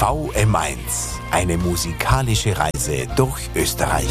VM1, eine musikalische Reise durch Österreich.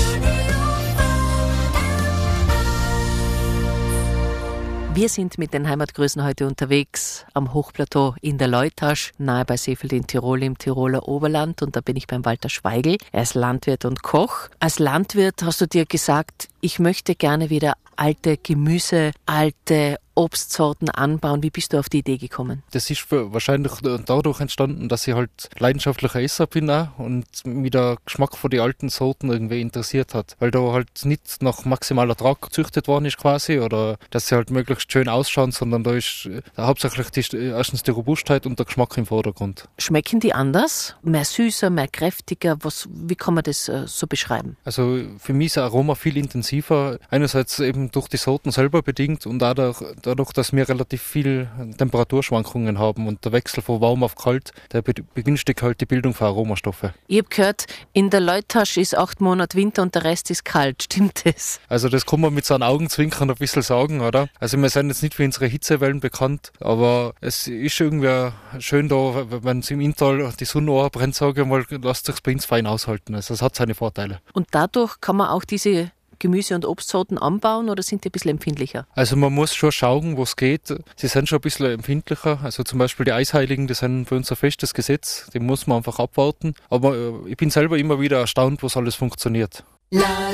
Wir sind mit den Heimatgrößen heute unterwegs am Hochplateau in der Leutasch, nahe bei Seefeld in Tirol im Tiroler Oberland. Und da bin ich beim Walter Schweigl. Er ist Landwirt und Koch. Als Landwirt hast du dir gesagt, ich möchte gerne wieder alte Gemüse, alte Obstsorten anbauen. Wie bist du auf die Idee gekommen? Das ist wahrscheinlich dadurch entstanden, dass ich halt leidenschaftlicher Esser bin auch und mich der Geschmack von den alten Sorten irgendwie interessiert hat. Weil da halt nicht nach maximaler Ertrag gezüchtet worden ist quasi oder dass sie halt möglichst schön ausschauen, sondern da ist hauptsächlich erstens die Robustheit und der Geschmack im Vordergrund. Schmecken die anders? Mehr süßer, mehr kräftiger? Wie kann man das so beschreiben? Also für mich ist das Aroma viel intensiver. Einerseits eben durch die Sorten selber bedingt und auch dadurch, dass wir relativ viel Temperaturschwankungen haben und der Wechsel von warm auf kalt, der begünstigt halt die Bildung von Aromastoffe. Ich habe gehört, in der Leutasch ist 8 Monate Winter und der Rest ist kalt. Stimmt das? Also das kann man mit so einem Augenzwinkern ein bisschen sagen, oder? Also wir sind jetzt nicht für unsere Hitzewellen bekannt, aber es ist irgendwie schön da, wenn es im Inntal die Sonne brennt, sage ich mal, lasst sich bei uns fein aushalten. Also es hat seine Vorteile. Und dadurch kann man auch diese Gemüse- und Obstsorten anbauen oder sind die ein bisschen empfindlicher? Also man muss schon schauen, wo es geht. Sie sind schon ein bisschen empfindlicher. Also zum Beispiel die Eisheiligen, die sind für uns ein festes Gesetz. Die muss man einfach abwarten. Aber ich bin selber immer wieder erstaunt, was alles funktioniert.